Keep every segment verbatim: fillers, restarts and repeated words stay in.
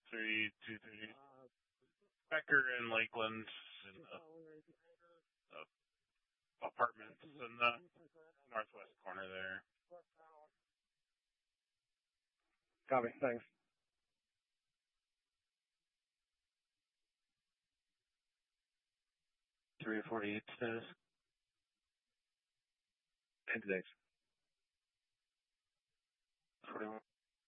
three two three. Becker in Lakeland, in the, the apartments in the northwest corner there. Copy, thanks. three forty-eight status. And thanks. forty-one.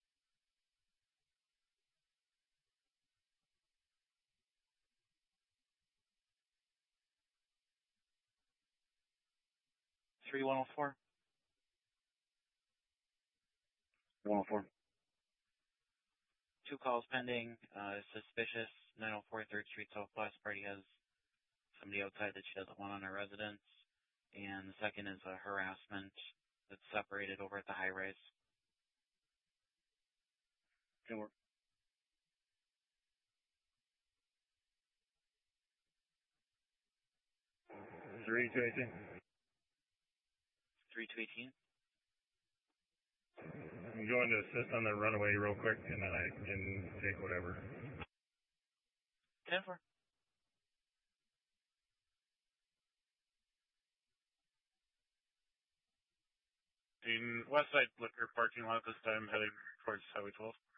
three one oh four. one oh four. Two calls pending. Uh, suspicious. nine oh four third Street Southwest. Party has somebody outside that she doesn't want on her residence. And the second is a harassment that's separated over at the high rise. Good work. three two eighteen. three two eighteen. I'm going to assist on the runaway real quick, and then I can take whatever. ten four. In Westside Liquor parking lot this time, heading towards Highway twelve.